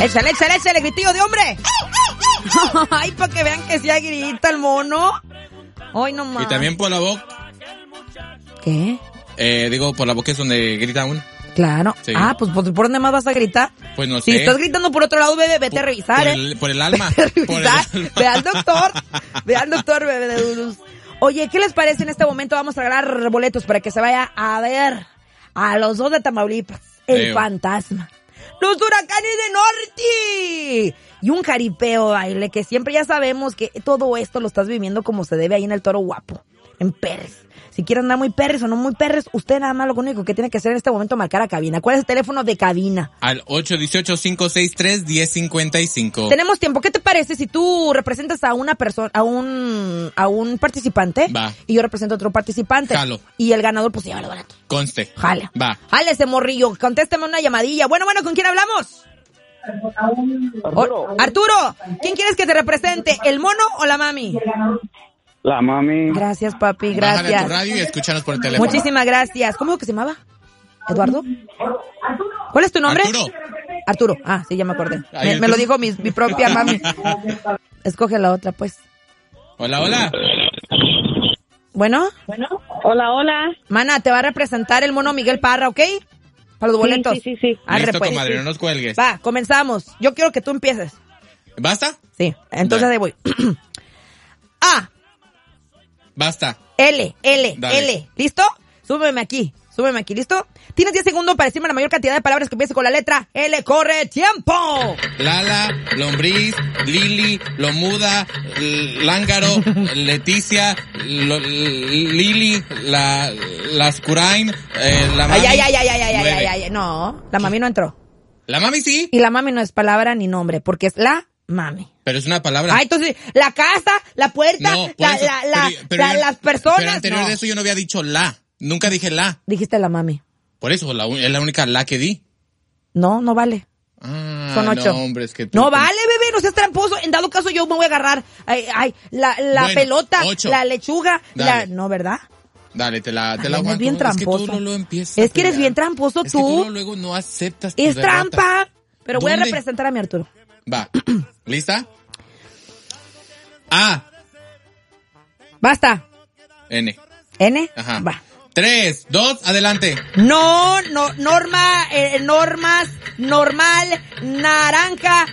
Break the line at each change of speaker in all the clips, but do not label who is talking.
Échale, gritillo de hombre. Ay, para que vean que sí grita el mono. Ay, no más.
Y también por la boca.
¿Qué?
Digo, por la boca es donde grita uno.
Claro.
Sí.
Pues ¿por dónde más vas a gritar?
Pues no sé.
Si estás gritando por otro lado, bebé, vete a revisar,
por el alma.
Vete a
Por el
revisar.
alma.
Ve al doctor, bebé de Dulus. Oye, ¿qué les parece en este momento? Vamos a regalar boletos para que se vaya a ver a los dos de Tamaulipas. El fantasma. Los huracanes de norte. Y un jaripeo baile que siempre ya sabemos que todo esto lo estás viviendo como se debe ahí en el Toro Guapo, en Pérez. Si quieren andar muy perres o no muy perres, usted nada más lo único que tiene que hacer en este momento es marcar a cabina. ¿Cuál es el teléfono de cabina?
Al 818-563-1055.
Tenemos tiempo. ¿Qué te parece si tú representas a una persona, a un participante?
Va.
Y yo represento a otro participante.
Jalo.
Y el ganador, pues, se lleva los boletos.
Conste.
Jale.
Va.
Jale ese morrillo. Contésteme una llamadilla. Bueno, ¿con quién hablamos? Arturo. ¿Quién quieres que te represente? ¿El mono o la mami?
La mami.
Gracias, papi, gracias.
Bájale tu radio y escúchanos por el teléfono.
Muchísimas gracias. ¿Cómo que se llamaba? ¿Eduardo? ¿Cuál es tu nombre? Arturo. Ah, sí, ya me acordé. Me lo dijo mi propia mami. Escoge la otra, pues.
Hola.
¿Bueno?
Hola.
Mana, te va a representar el mono Miguel Parra, ¿ok? Para los boletos.
Sí.
Arre,
Listo,
pues.
comadre, no nos cuelgues.
Va, comenzamos. Yo quiero que tú empieces.
¿Basta?
Sí, entonces ahí voy. A.
Basta.
L.
Dale.
L. ¿Listo? Súbeme aquí, ¿listo? Tienes 10 segundos para decirme la mayor cantidad de palabras que empiece con la letra L. ¡Corre, tiempo!
Lala, lombriz, Lili, Lomuda, Lángaro, Leticia, Lili, Lascurain, la mami.
Ay. No, la mami no entró.
¿La mami sí?
Y la mami no es palabra ni nombre, porque es la mami.
Pero es una palabra.
Ah, entonces, la casa, la puerta,
No, por eso,
las personas.
Pero anterior de eso yo no había dicho la. Nunca dije la.
Dijiste la mami.
Por eso, es la única la que di.
No vale.
Ah,
Son 8.
No, hombre, es que tú...
No vale, bebé, no seas tramposo. En dado caso yo me voy a agarrar la
Bueno,
pelota,
8.
la lechuga,
Dale.
No, ¿verdad?
Dale, te la
Eres
aguanto.
bien tramposo.
Es que tú lo empiezas.
Es que eres bien tramposo
es
tú.
Que tú luego no aceptas tus
Es
derrotas.
trampa. Pero voy a
¿Dónde?
representar a mi Arturo.
Va. ¿Lista? A.
Basta.
N.
N.
Ajá.
Va.
3, 2, adelante.
Normas, normal, naranja,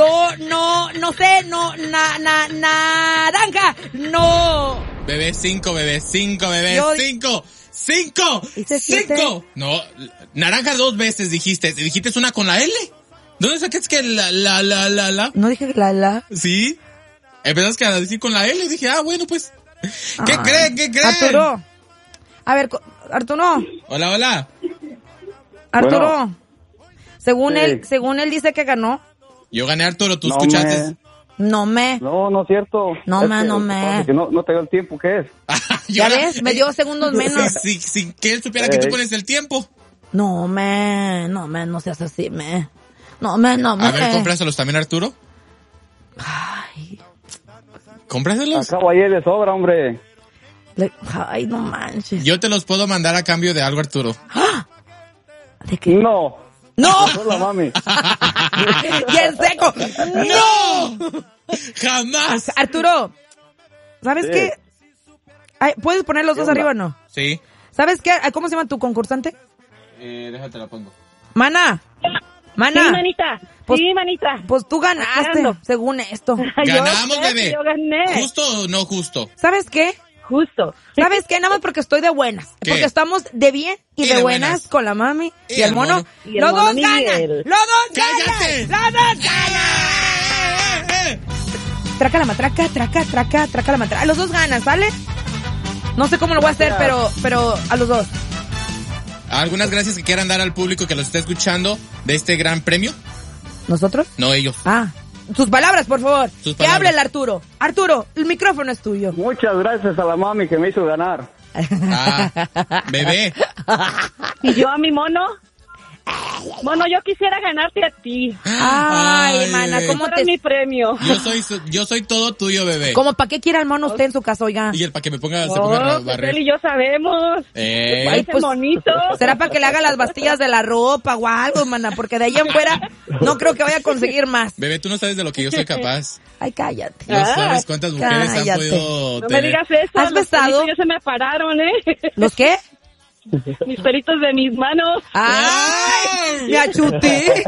naranja, no.
Bebé 5, bebé 5, bebé
Yo-
5. 5.
¿Hice 7?
5. No, naranja 2 veces dijiste. ¿Dijiste una con la L? ¿Dónde sacaste que la?
No dije la.
¿Sí? Empezaste a decir con la L. Dije, bueno, pues. ¿Qué creen?
Arturo. A ver, Arturo.
Hola.
Arturo.
Bueno.
Según
Sí.
él dice que ganó.
Yo gané, Arturo, tú
No
escuchaste.
No es
cierto.
No
Es
me.
que no te dio el tiempo que es.
¿Ya ves? Me dio segundos menos.
Sin que él supiera que tú pones el tiempo.
No seas así, No.
A ver, cómpraselos también, Arturo.
Ay,
Cómpraselos.
Acabo ayer de sobra, hombre.
ay, no manches.
Yo te los puedo mandar a cambio de algo, Arturo.
¿De qué?
No.
¡No!
Soy la mami.
¡Y en seco!
¡No! ¡Jamás!
Arturo, ¿sabes
Sí.
qué? Ay, ¿puedes poner los dos arriba o no?
Sí.
¿Sabes qué? ¿Cómo se llama tu concursante?
Déjate la pongo.
Mana.
Sí, manita.
Pues tú ganaste,
Ando.
según esto.
Ganamos, bebé.
Yo gané.
¿Justo o no justo?
¿Sabes qué?
Justo.
¿Sabes qué? Nada más porque estoy de buenas.
¿Qué?
Porque estamos de bien y de buenas con la mami y el mono.
Y el
¡Los
mono
dos ganan!
Miguel.
¡Los dos
¡Cállate!
ganan! ¡Los dos ganan! Traca la matraca, traca la matraca. Los dos ganan, ¿sale? No sé cómo lo voy a hacer, pero a los dos.
¿Algunas gracias que quieran dar al público que los está escuchando de este gran premio?
¿Nosotros?
No, ellos.
Ah, sus palabras, por favor.
Sus
Que
palabras.
hable el Arturo. Arturo, el micrófono es tuyo.
Muchas gracias a la mami que me hizo ganar.
Bebé.
¿Y yo a mi mono? Bueno, yo quisiera ganarte a ti.
Ay, mana, ¿cómo
Para mi premio.
Yo soy todo tuyo, bebé.
¿Cómo para qué quiere el mono usted en su casa, oiga?
Y el para que me ponga, se ponga a barrer.
Él y yo sabemos.
Ay, pues,
bonito.
Será para que le haga las bastillas de la ropa o algo, mana, porque de ahí en fuera no creo que vaya a conseguir más.
Bebé, tú no sabes de lo que yo soy capaz.
Ay, cállate.
No sabes cuántas mujeres
cállate.
han podido
No
tener.
me digas eso.
¿Has
los
besado?
pelitos ya se me pararon,
¿Los qué?
Mis pelitos de mis manos.
¡Ay! ¡Me achuté!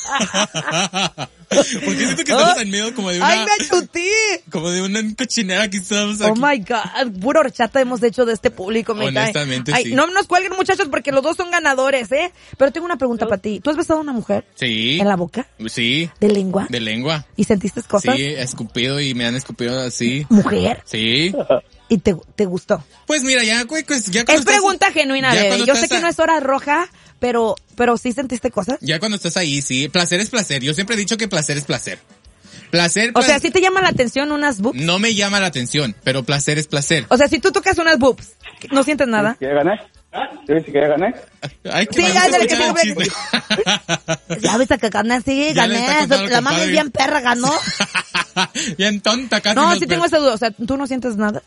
Porque siento que estamos en medio como de una...
¡Ay, me achuté!
Como de una cochinera que estamos
Oh
aquí.
my God, puro horchata hemos hecho de este público, me cae.
Honestamente,
Ay,
sí.
no nos cuelguen, muchachos, porque los dos son ganadores, ¿eh? Pero tengo una pregunta para ti. ¿Tú has besado a una mujer?
Sí.
¿En la boca?
Sí.
¿De lengua?
De lengua.
¿Y sentiste cosas?
Sí, he escupido y me han escupido así.
¿Mujer?
Sí.
¿Y te gustó?
Pues mira, ya cuando
Es
estás-
pregunta genuina,
ya
bebé.
cuando
Yo sé
estás
que no es hora roja, pero ¿sí sentiste cosas?
Ya cuando estás ahí, sí. Placer es placer. Yo siempre he dicho que placer es placer. Placer,
O sea, ¿sí te llama la atención unas boobs?
No me llama la atención, pero placer es placer.
O sea, si tú tocas unas boobs, ¿no sientes nada?
¿Que ya gané? ¿Sí viste que ya gané?
Ay, que
Sí,
me
ya,
gusta
dale, que
escuchar el
sí,
chisme.
Ya ves que gané, sí,
Ya le está
gané.
contando al
La mami
compadre.
bien perra ganó.
Bien tonta, casi.
No,
nos
sí tengo esa duda. O sea, ¿tú no sientes nada?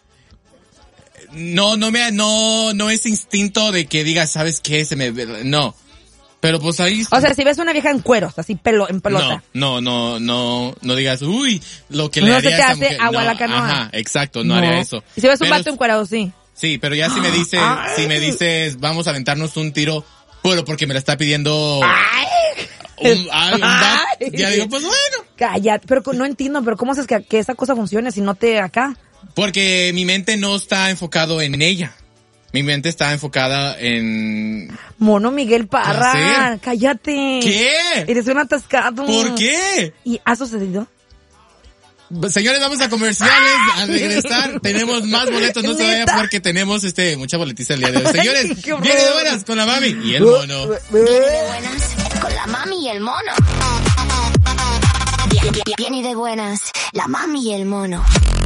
No es instinto de que digas, ¿sabes qué? No. Pero pues ahí...
O sea, si ves una vieja en cueros, así en pelota.
No digas, uy, lo que le
No
haría
se te
a esa
hace
mujer.
agua
No,
la canoa.
Ajá, exacto, no haría eso.
Y si ves un
Pero-
vato encuerado, sí.
Sí, pero ya si me dices, vamos a aventarnos un tiro, bueno, porque me la está pidiendo un vato, ya digo, pues bueno.
Cállate, pero no entiendo, pero ¿cómo haces que esa cosa funcione si no te acá?
Porque mi mente no está enfocado en ella. Mi mente está enfocada en...
Mono Miguel Parra,
Placer.
cállate.
¿Qué?
Eres un atascado.
¿Por qué?
¿Y ha sucedido?
Señores, vamos a comerciales. Al regresar tenemos más boletos. No se vayan
¿Neta?
porque tenemos mucha boletiza el día de hoy. Señores,
Ay, qué horror.
viene de buenas con la mami y el mono.
Viene de buenas con la mami y el mono. Viene de buenas la mami y el mono.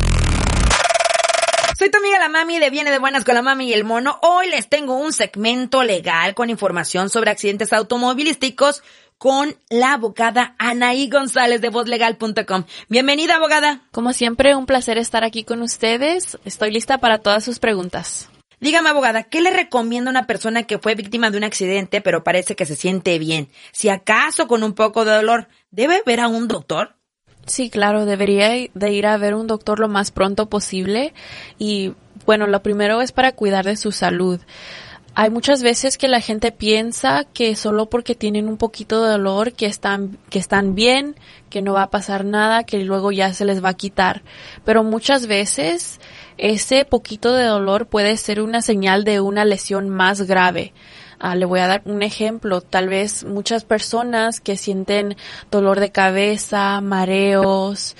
Soy tu amiga la mami de Viene de Buenas con la Mami y el Mono. Hoy les tengo un segmento legal con información sobre accidentes automovilísticos con la abogada Anaí González de vozlegal.com. Bienvenida, abogada.
Como siempre, un placer estar aquí con ustedes. Estoy lista para todas sus preguntas.
Dígame, abogada, ¿qué le recomienda a una persona que fue víctima de un accidente pero parece que se siente bien? Si acaso con un poco de dolor, ¿debe ver a un doctor?
Sí, claro, debería de ir a ver un doctor lo más pronto posible y, bueno, lo primero es para cuidar de su salud. Hay muchas veces que la gente piensa que solo porque tienen un poquito de dolor que están bien, que no va a pasar nada, que luego ya se les va a quitar. Pero muchas veces ese poquito de dolor puede ser una señal de una lesión más grave. Le voy a dar un ejemplo. Tal vez muchas personas que sienten dolor de cabeza, mareos,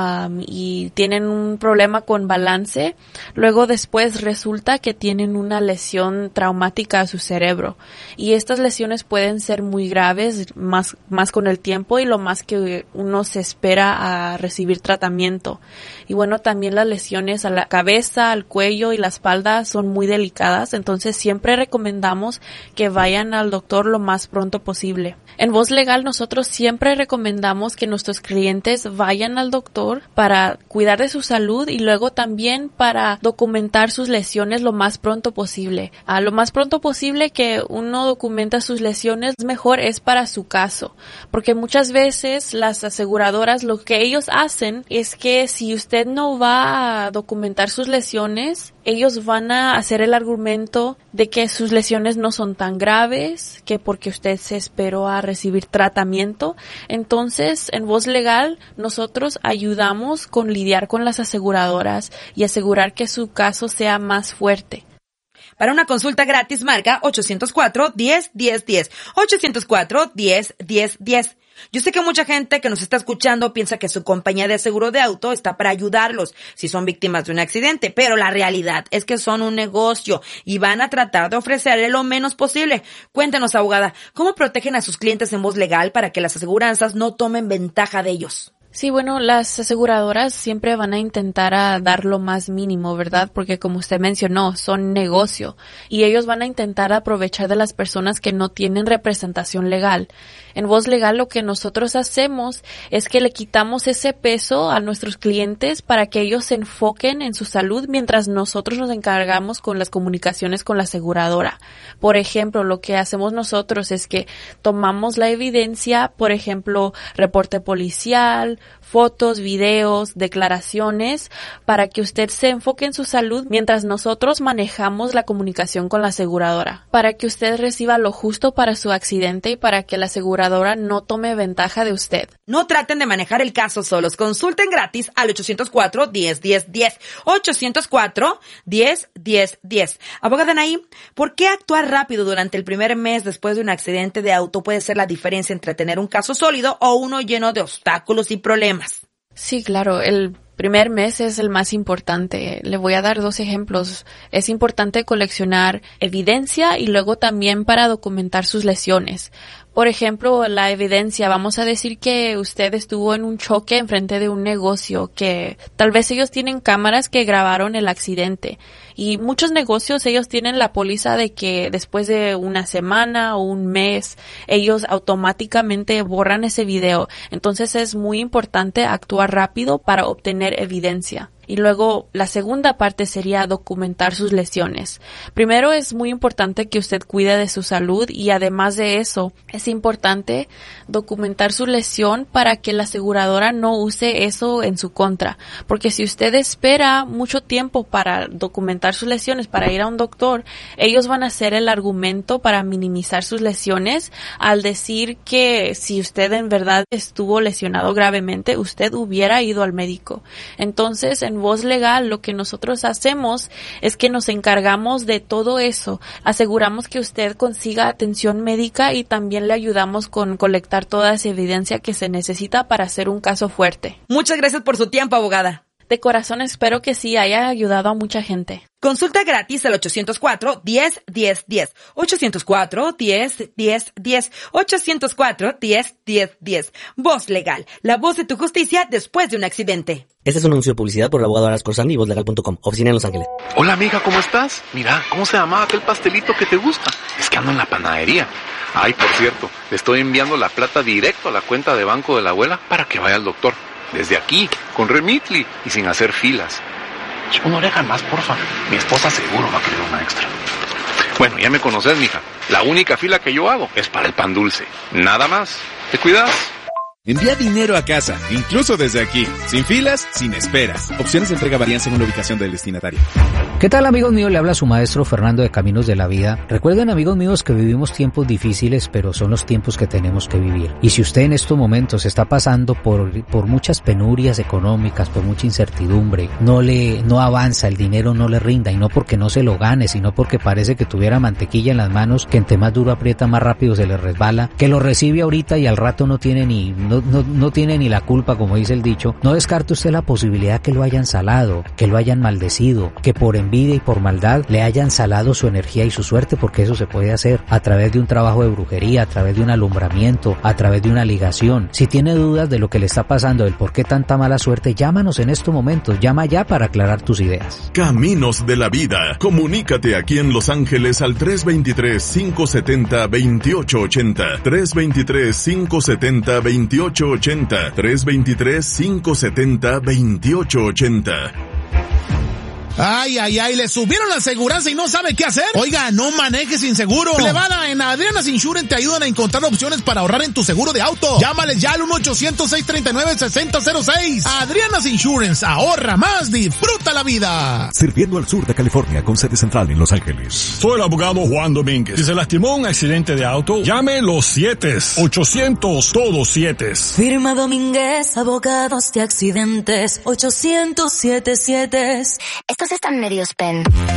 y tienen un problema con balance, luego después resulta que tienen una lesión traumática a su cerebro. Y estas lesiones pueden ser muy graves, más con el tiempo y lo más que uno se espera a recibir tratamiento. Y bueno, también las lesiones a la cabeza, al cuello y la espalda son muy delicadas, entonces siempre recomendamos que vayan al doctor lo más pronto posible. En Voz Legal nosotros siempre recomendamos que nuestros clientes vayan al doctor para cuidar de su salud y luego también para documentar sus lesiones lo más pronto posible. Lo más pronto posible que uno documenta sus lesiones mejor es para su caso, porque muchas veces las aseguradoras lo que ellos hacen es que si usted no va a documentar sus lesiones, ellos van a hacer el argumento de que sus lesiones no son tan graves, que porque usted se esperó a recibir tratamiento. Entonces, en Voz Legal, nosotros ayudamos con lidiar con las aseguradoras y asegurar que su caso sea más fuerte.
Para una consulta gratis, marca 804-10-10-10. 804-10-10-10. Yo sé que mucha gente que nos está escuchando piensa que su compañía de seguro de auto está para ayudarlos si son víctimas de un accidente, pero la realidad es que son un negocio y van a tratar de ofrecerle lo menos posible. Cuéntanos, abogada, ¿cómo protegen a sus clientes en Voz Legal para que las aseguranzas no tomen ventaja de ellos?
Sí, bueno, las aseguradoras siempre van a intentar a dar lo más mínimo, ¿verdad? Porque como usted mencionó, son negocio y ellos van a intentar aprovechar de las personas que no tienen representación legal. En Voz Legal lo que nosotros hacemos es que le quitamos ese peso a nuestros clientes para que ellos se enfoquen en su salud mientras nosotros nos encargamos con las comunicaciones con la aseguradora. Por ejemplo, lo que hacemos nosotros es que tomamos la evidencia, por ejemplo, reporte policial, fotos, videos, declaraciones, para que usted se enfoque en su salud mientras nosotros manejamos la comunicación con la aseguradora, para que usted reciba lo justo para su accidente y para que la aseguradora no tome ventaja de usted.
No traten de manejar el caso solos. Consulten gratis al 804-10-10-10. 804-10-10-10. Abogada Anaí, ¿por qué actuar rápido durante el primer mes después de un accidente de auto puede ser la diferencia entre tener un caso sólido o uno lleno de obstáculos y problemas?
Sí, claro, el primer mes es el más importante. Le voy a dar 2 ejemplos. Es importante coleccionar evidencia y luego también para documentar sus lesiones. Por ejemplo, la evidencia, vamos a decir que usted estuvo en un choque enfrente de un negocio, que tal vez ellos tienen cámaras que grabaron el accidente. Y muchos negocios, ellos tienen la póliza de que después de una semana o un mes, ellos automáticamente borran ese video. Entonces es muy importante actuar rápido para obtener evidencia. Y luego la segunda parte sería documentar sus lesiones. Primero es muy importante que usted cuide de su salud y además de eso es importante documentar su lesión para que la aseguradora no use eso en su contra. Porque si usted espera mucho tiempo para documentar sus lesiones, para ir a un doctor, ellos van a hacer el argumento para minimizar sus lesiones al decir que si usted en verdad estuvo lesionado gravemente, usted hubiera ido al médico. Entonces, en Voz Legal, lo que nosotros hacemos es que nos encargamos de todo eso. Aseguramos que usted consiga atención médica y también le ayudamos con colectar toda esa evidencia que se necesita para hacer un caso fuerte.
Muchas gracias por su tiempo, abogada.
De corazón espero que sí haya ayudado a mucha gente.
Consulta gratis al 804-10-10-10. 804-10-10-10. 804-10-10-10. Voz Legal, la voz de tu justicia después de un accidente.
Este es un anuncio de publicidad por el abogado Aras Corsani y vozlegal.com, oficina en Los Ángeles.
Hola amiga, ¿cómo estás? Mira, ¿cómo se llamaba aquel pastelito que te gusta? Es que ando en la panadería. Ay, por cierto, le estoy enviando la plata directo a la cuenta de banco de la abuela para que vaya al doctor. Desde aquí, con Remitly y sin hacer filas. Una oreja más, porfa. Mi esposa seguro va a querer una extra. Bueno, ya me conoces, mija. La única fila que yo hago es para el pan dulce. Nada más. ¿Te cuidas?
Envía dinero a casa, incluso desde aquí, sin filas, sin esperas. Opciones de entrega varían según la ubicación del destinatario.
¿Qué tal, amigos míos? Le habla su maestro Fernando de Caminos de la Vida. Recuerden, amigos míos, que vivimos tiempos difíciles, pero son los tiempos que tenemos que vivir. Y si usted en estos momentos está pasando por muchas penurias económicas, por mucha incertidumbre, no avanza, el dinero no le rinda, y no porque no se lo gane, sino porque parece que tuviera mantequilla en las manos, que entre más duro aprieta, más rápido se le resbala, que lo recibe ahorita y al rato no tiene ni la culpa, como dice el dicho. No descarte usted la posibilidad que lo hayan salado, que lo hayan maldecido, que por envidia y por maldad le hayan salado su energía y su suerte, porque eso se puede hacer a través de un trabajo de brujería, a través de un alumbramiento, a través de una ligación. Si tiene dudas de lo que le está pasando, del por qué tanta mala suerte, llámanos en estos momentos, llama ya para aclarar tus ideas.
Caminos de la Vida. Comunícate aquí en Los Ángeles al 323-570-2880. 323-570-2880. 323-570-2880.
Ay, le subieron la aseguranza y no sabe qué hacer. Oiga, no maneje sin seguro. Plebada, en Adriana's Insurance te ayudan a encontrar opciones para ahorrar en tu seguro de auto. Llámales ya al 1-800-639-6006. Adriana's Insurance, ahorra más, disfruta la vida.
Sirviendo al sur de California con sede central en Los Ángeles.
Soy el abogado Juan Domínguez. Si se lastimó un accidente de auto, llame los 7. 800, todos 7.
Firma Domínguez, abogados de accidentes. 800-7.
Estos están medios pen.